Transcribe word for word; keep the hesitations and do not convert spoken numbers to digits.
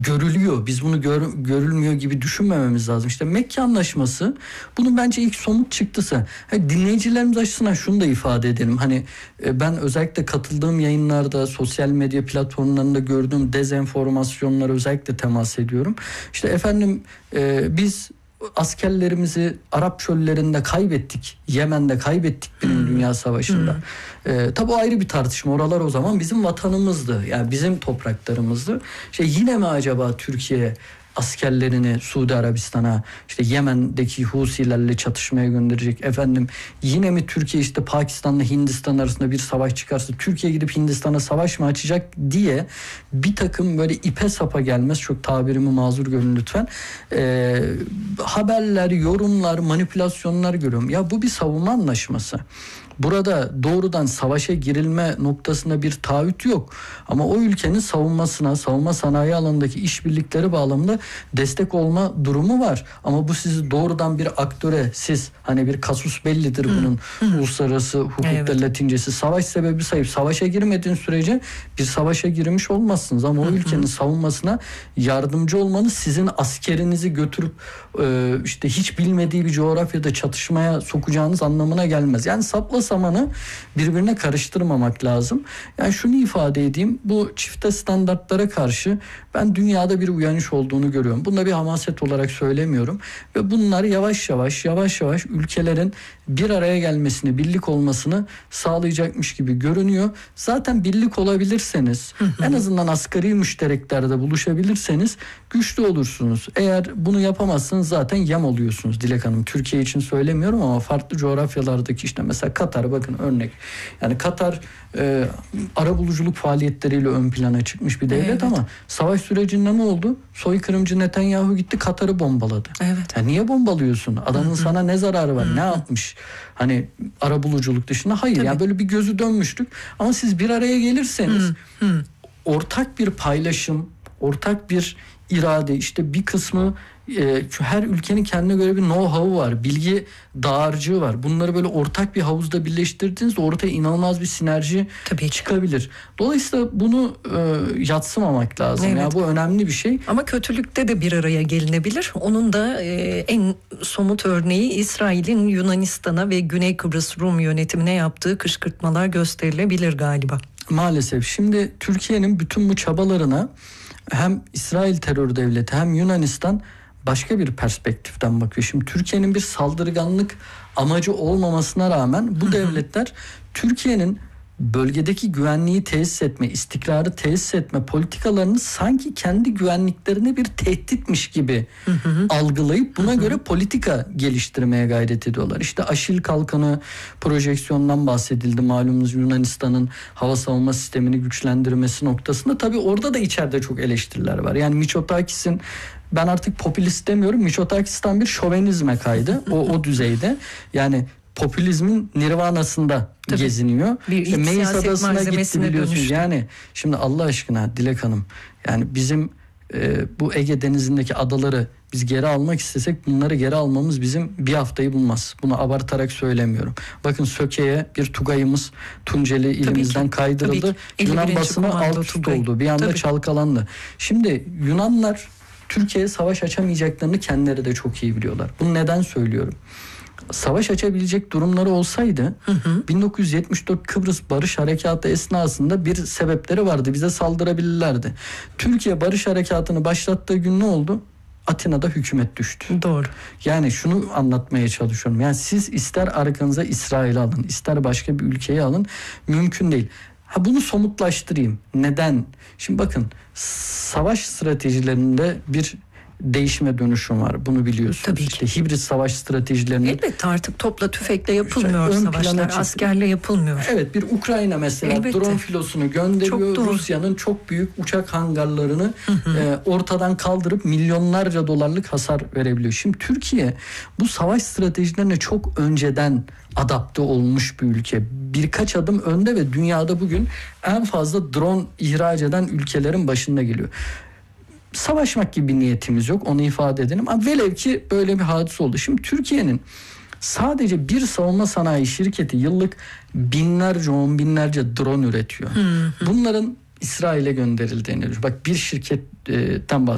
görülüyor. Biz bunu gör, görülmüyor gibi düşünmememiz lazım. İşte Mekke Anlaşması bunun bence ilk somut çıktısı. Hani dinleyicilerimiz açısından şunu da ifade edelim. Hani ben özellikle katıldığım yayınlarda, sosyal medya platformlarında gördüğüm dezenformasyonlara özellikle temas ediyorum. İşte efendim e, biz askerlerimizi Arap çöllerinde kaybettik. Yemen'de kaybettik Birinci hmm. Dünya Savaşı'nda. Hmm. Ee, tabi o ayrı bir tartışma. Oralar o zaman bizim vatanımızdı. Yani bizim topraklarımızdı. İşte yine mi acaba Türkiye askerlerini Suudi Arabistan'a, işte Yemen'deki Husilerle çatışmaya gönderecek? Efendim yine mi Türkiye işte Pakistan'la Hindistan arasında bir savaş çıkarsa Türkiye gidip Hindistan'a savaş mı açacak diye bir takım böyle ipe sapa gelmez, çok tabirimi mazur görün lütfen, ee, haberler, yorumlar, manipülasyonlar görüyorum. Ya bu bir savunma anlaşması. Burada doğrudan savaşa girilme noktasında bir taahhüt yok. Ama o ülkenin savunmasına, savunma sanayi alanındaki işbirlikleri bağlamında destek olma durumu var. Ama bu sizi doğrudan bir aktöre, siz hani bir kasus bellidir bunun hmm. uluslararası hukukta evet. Latincesi. Savaş sebebi sayıp savaşa girmediğin sürece bir savaşa girmiş olmazsınız. Ama o ülkenin savunmasına yardımcı olmanız sizin askerinizi götürüp işte hiç bilmediği bir coğrafyada çatışmaya sokacağınız anlamına gelmez. Yani sapla samanı birbirine karıştırmamak lazım. Yani şunu ifade edeyim, bu çifte standartlara karşı ben dünyada bir uyanış olduğunu görüyorum. Bunu da bir hamaset olarak söylemiyorum. Ve bunlar yavaş yavaş yavaş yavaş ülkelerin bir araya gelmesini, birlik olmasını sağlayacakmış gibi görünüyor. Zaten birlik olabilirseniz, hı hı. en azından asgari müştereklerde buluşabilirseniz güçlü olursunuz. Eğer bunu yapamazsanız zaten yem oluyorsunuz Dilek Hanım. Türkiye için söylemiyorum ama farklı coğrafyalardaki işte mesela Katar, bakın örnek. Yani Katar e, arabuluculuk faaliyetleriyle ön plana çıkmış bir devlet evet. ama savaş sürecinde ne oldu? Soykırımcı Netanyahu gitti Katar'ı bombaladı. Evet. Yani niye bombalıyorsun? Adamın Hı-hı. sana ne zararı var? Hı-hı. Ne yapmış? Hani arabuluculuk dışında hayır. Tabii. Yani böyle bir gözü dönmüştük. Ama siz bir araya gelirseniz Hı-hı. ortak bir paylaşım, ortak bir irade, işte bir kısmı e, her ülkenin kendine göre bir know-how'u var, bilgi dağarcığı var. Bunları böyle ortak bir havuzda birleştirdiğinizde ortaya inanılmaz bir sinerji Tabii çıkabilir. Dolayısıyla bunu e, yadsımamak lazım. Evet. Ya bu önemli bir şey. Ama kötülükte de bir araya gelinebilir. Onun da e, en somut örneği İsrail'in Yunanistan'a ve Güney Kıbrıs Rum yönetimine yaptığı kışkırtmalar gösterilebilir galiba. Maalesef. Şimdi Türkiye'nin bütün bu çabalarına hem İsrail terör devleti hem Yunanistan başka bir perspektiften bakıyor. Şimdi Türkiye'nin bir saldırganlık amacı olmamasına rağmen bu Hı-hı. devletler Türkiye'nin bölgedeki güvenliği tesis etme, istikrarı tesis etme politikalarını sanki kendi güvenliklerine bir tehditmiş gibi hı hı. algılayıp buna hı hı. göre politika geliştirmeye gayret ediyorlar. İşte Aşil Kalkanı projeksiyondan bahsedildi. Malumunuz Yunanistan'ın hava savunma sistemini güçlendirmesi noktasında. Tabii orada da içeride çok eleştiriler var. Yani Mitsotakis'in, ben artık popülist demiyorum, Mitsotakis tam bir şovenizme kaydı. O, o düzeyde. Yani popülizmin nirvanasında Tabii. geziniyor. İşte Meis Adası'na gitti biliyorsunuz. Dönüştü. Yani şimdi Allah aşkına Dilek Hanım, yani bizim e, bu Ege Denizi'ndeki adaları biz geri almak istesek bunları geri almamız bizim bir haftayı bulmaz. Bunu abartarak söylemiyorum. Bakın Söke'ye bir Tugay'ımız Tunceli ilimizden kaydırıldı. Yunan basını alt üst oldu. Bir anda Tabii. çalkalandı. Şimdi Yunanlar Türkiye'ye savaş açamayacaklarını kendileri de çok iyi biliyorlar. Bunu neden söylüyorum? Savaş açabilecek durumları olsaydı hı hı. bin dokuz yüz yetmiş dört Kıbrıs Barış Harekatı esnasında bir sebepleri vardı. Bize saldırabilirlerdi. Türkiye Barış Harekatı'nı başlattığı gün ne oldu? Atina'da hükümet düştü. Doğru. Yani şunu anlatmaya çalışıyorum. Yani siz ister arkanıza İsrail'i alın, ister başka bir ülkeyi alın. Mümkün değil. Ha, bunu somutlaştırayım. Neden? Şimdi bakın, savaş stratejilerinde bir değişime dönüşüm var. Bunu biliyorsunuz. Tabii işte hibrit savaş stratejilerinin... Elbette artık topla tüfekle yapılmıyor işte savaşlar. Askerle yapılmıyor. Evet, bir Ukrayna mesela Elbette. drone filosunu gönderiyor. Çok Rusya'nın çok büyük uçak hangarlarını hı hı. E, ortadan kaldırıp milyonlarca dolarlık hasar verebiliyor. Şimdi Türkiye bu savaş stratejilerine çok önceden adapte olmuş bir ülke. Birkaç adım önde ve dünyada bugün en fazla drone ihraç eden ülkelerin başında geliyor. Savaşmak gibi bir niyetimiz yok, onu ifade edelim. Ama velev ki böyle bir hadise oldu. Şimdi Türkiye'nin sadece bir savunma sanayi şirketi yıllık binlerce, on binlerce drone üretiyor. Hı hı. Bunların İsrail'e gönderildiğini, bak bir şirketten bahsediyorum.